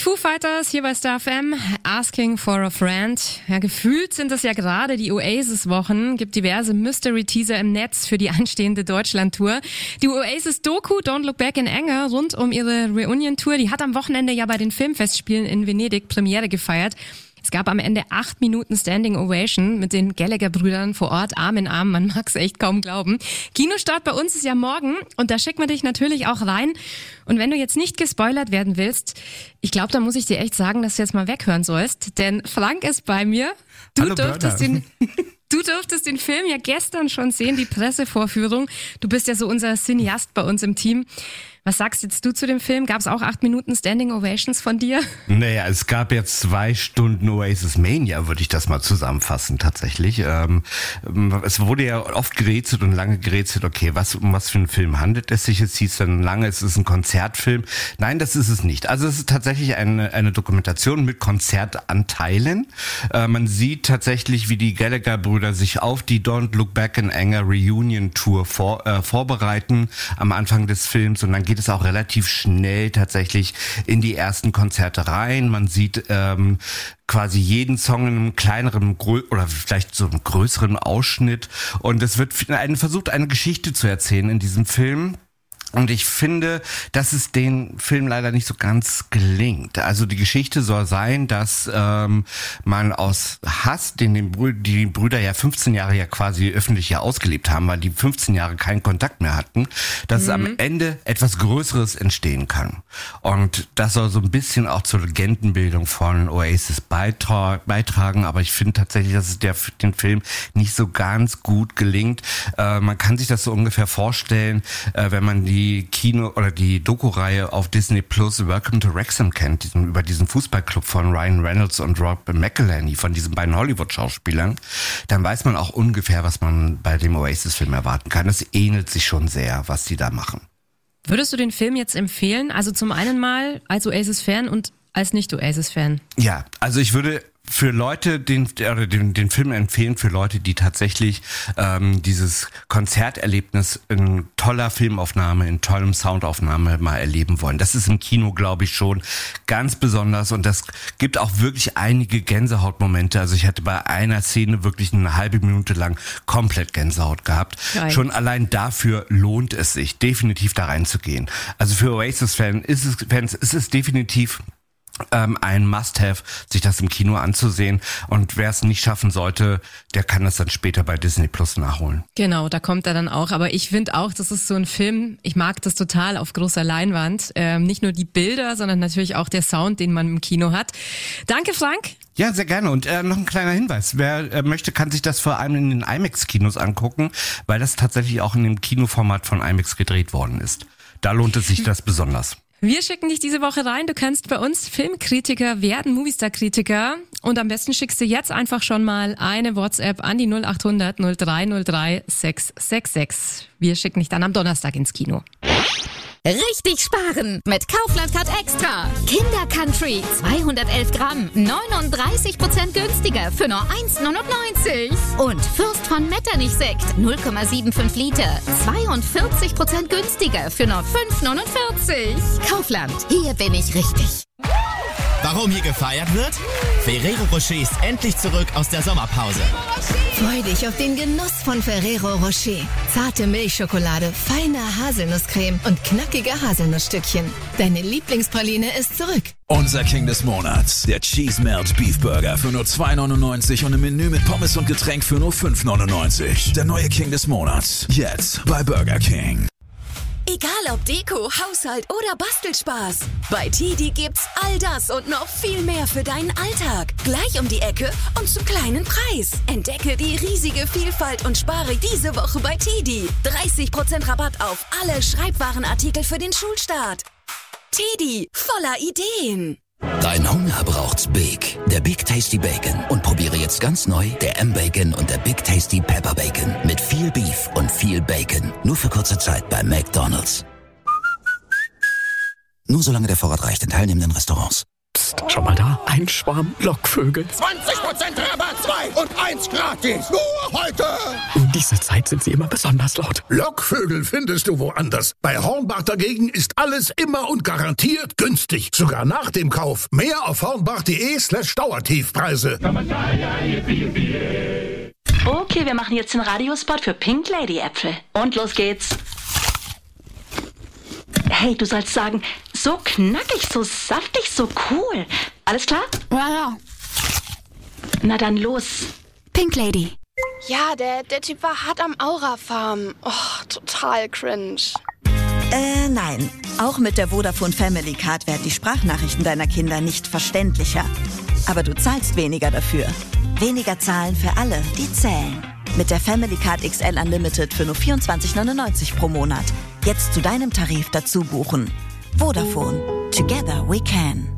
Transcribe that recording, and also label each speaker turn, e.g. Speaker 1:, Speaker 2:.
Speaker 1: Foo Fighters hier bei Star FM, Asking for a Friend. Ja, gefühlt sind es ja gerade die Oasis-Wochen. Gibt diverse Mystery-Teaser im Netz für die anstehende Deutschland-Tour. Die Oasis-Doku Don't Look Back in Anger rund um ihre Reunion-Tour, die hat am Wochenende ja bei den Filmfestspielen in Venedig Premiere gefeiert. Es gab am Ende 8 Minuten Standing Ovation mit den Gallagher-Brüdern vor Ort, Arm in Arm. Man mag es echt kaum glauben. Kinostart bei uns ist ja morgen und da schicken wir dich natürlich auch rein. Und wenn du jetzt nicht gespoilert werden willst, ich glaube, da muss ich dir echt sagen, dass du jetzt mal weghören sollst. Denn Frank ist bei mir. Du durftest den Film ja gestern schon sehen, die Pressevorführung. Du bist ja so unser Cineast bei uns im Team. Was sagst jetzt du zu dem Film? Gab es auch 8 Minuten Standing Ovations von dir?
Speaker 2: Naja, es gab jetzt 2 Stunden Oasis Mania, würde ich das mal zusammenfassen tatsächlich. Es wurde ja oft gerätselt und lange gerätselt, okay, um was für einen Film handelt es sich? Es hieß dann lange, es ist ein Konzertfilm. Nein, das ist es nicht. Also es ist tatsächlich eine Dokumentation mit Konzertanteilen. Man sieht tatsächlich, wie die Gallagher-Brüder sich auf die Don't Look Back in Anger Reunion Tour vorbereiten am Anfang des Films, und dann geht es auch relativ schnell tatsächlich in die ersten Konzerte rein. Man sieht quasi jeden Song in einem kleineren oder vielleicht so einem größeren Ausschnitt, und es wird versucht, eine Geschichte zu erzählen in diesem Film. Und ich finde, dass es den Film leider nicht so ganz gelingt. Also die Geschichte soll sein, dass man aus Hass, den die Brüder ja 15 Jahre ja quasi öffentlich ja ausgelebt haben, weil die 15 Jahre keinen Kontakt mehr hatten, dass es am Ende etwas Größeres entstehen kann. Und das soll so ein bisschen auch zur Legendenbildung von Oasis beitragen. Aber ich finde tatsächlich, dass es den Film nicht so ganz gut gelingt. Man kann sich das so ungefähr vorstellen, wenn man die Doku-Reihe auf Disney Plus Welcome to Wrexham kennt, über diesen Fußballclub von Ryan Reynolds und Rob McElhenney, von diesen beiden Hollywood-Schauspielern, dann weiß man auch ungefähr, was man bei dem Oasis-Film erwarten kann. Es ähnelt sich schon sehr, was die da machen.
Speaker 1: Würdest du den Film jetzt empfehlen? Also zum einen mal als Oasis-Fan und als Nicht-Oasis-Fan?
Speaker 2: Ja, also ich würde für Leute den Film empfehlen, für Leute, die tatsächlich dieses Konzerterlebnis in toller Filmaufnahme, in tollem Soundaufnahme mal erleben wollen. Das ist im Kino, glaube ich, schon ganz besonders, und das gibt auch wirklich einige Gänsehautmomente. Also ich hatte bei einer Szene wirklich eine halbe Minute lang komplett Gänsehaut gehabt. Geil. Schon allein dafür lohnt es sich, definitiv da reinzugehen. Also für Oasis-Fans ist es definitiv ein Must-Have, sich das im Kino anzusehen, und wer es nicht schaffen sollte, der kann das dann später bei Disney Plus nachholen.
Speaker 1: Genau, da kommt er dann auch, aber ich finde auch, das ist so ein Film, ich mag das total auf großer Leinwand, nicht nur die Bilder, sondern natürlich auch der Sound, den man im Kino hat. Danke, Frank.
Speaker 2: Ja, sehr gerne. Und noch ein kleiner Hinweis. Wer möchte, kann sich das vor allem in den IMAX-Kinos angucken, weil das tatsächlich auch in dem Kinoformat von IMAX gedreht worden ist. Da lohnt es sich das besonders.
Speaker 1: Wir schicken dich diese Woche rein. Du kannst bei uns Filmkritiker werden, Movistar-Kritiker. Und am besten schickst du jetzt einfach schon mal eine WhatsApp an die 0800 0303 666. Wir schicken dich dann am Donnerstag ins Kino.
Speaker 3: Richtig sparen mit Kaufland Card Extra. Kinder Country 211 Gramm, 39% günstiger für nur 1,99. Und Fürst von Metternich Sekt 0,75 Liter, 42% günstiger für nur 5,49. Kaufland, hier bin ich richtig.
Speaker 4: Warum hier gefeiert wird? Ferrero Rocher ist endlich zurück aus der Sommerpause.
Speaker 5: Freu dich auf den Genuss von Ferrero Rocher. Zarte Milchschokolade, feine Haselnusscreme und knackige Haselnussstückchen. Deine Lieblingspraline ist zurück.
Speaker 6: Unser King des Monats, der Cheese Melt Beef Burger für nur 2,99 und ein Menü mit Pommes und Getränk für nur 5,99. Der neue King des Monats, jetzt bei Burger King.
Speaker 7: Egal ob Deko, Haushalt oder Bastelspaß. Bei TiDi gibt's all das und noch viel mehr für deinen Alltag. Gleich um die Ecke und zum kleinen Preis. Entdecke die riesige Vielfalt und spare diese Woche bei TiDi. 30% Rabatt auf alle Schreibwarenartikel für den Schulstart. TiDi, voller Ideen.
Speaker 8: Dein Hunger braucht's Big, der Big Tasty Bacon. Und probiere jetzt ganz neu der M-Bacon und der Big Tasty Pepper Bacon. Mit viel Beef und viel Bacon. Nur für kurze Zeit bei McDonald's. Nur solange der Vorrat reicht in teilnehmenden Restaurants.
Speaker 9: Psst, schau mal da. Ein Schwarm Lockvögel.
Speaker 10: 20% Rabatt, 2 und 1 gratis. Nur heute.
Speaker 9: Um diese Zeit sind sie immer besonders laut.
Speaker 10: Lockvögel findest du woanders. Bei Hornbach dagegen ist alles immer und garantiert günstig. Sogar nach dem Kauf. Mehr auf hornbach.de/Dauertiefpreise.
Speaker 11: Okay, wir machen jetzt den Radiospot für Pink Lady Äpfel. Und los geht's. Hey, du sollst sagen, so knackig, so saftig, so cool. Alles klar?
Speaker 12: Ja.
Speaker 11: Na dann los.
Speaker 12: Pink Lady.
Speaker 13: Ja, der Typ war hart am Aura-Farm. Oh, total cringe.
Speaker 14: Nein. Auch mit der Vodafone Family Card werden die Sprachnachrichten deiner Kinder nicht verständlicher. Aber du zahlst weniger dafür. Weniger zahlen für alle, die zählen. Mit der Family Card XL Unlimited für nur 24,99 pro Monat. Jetzt zu deinem Tarif dazu buchen. Vodafone. Together we can.